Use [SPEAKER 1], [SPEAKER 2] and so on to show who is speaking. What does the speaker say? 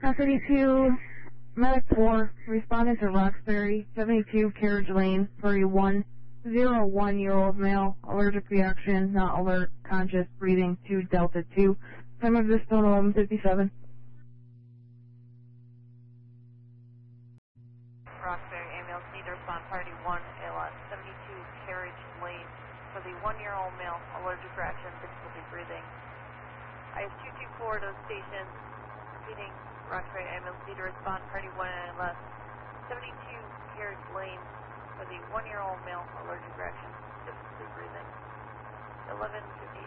[SPEAKER 1] 72, Medic 4, responding to Roxbury, 72 Carriage Lane, for a 101-year-old male, allergic reaction, not alert, conscious, breathing, to Delta 2. Time of this total 11:57.
[SPEAKER 2] Roxbury ambulance need to respond party 1, ALS 72 Carriage Lane for the 1-year-old male, allergic reaction, difficulty breathing. I have 224 to the station, repeating, Roxbury ambulance need to respond party 1, ALS 72 Carriage Lane for the 1-year-old male, allergic reaction, difficulty breathing. 11:58.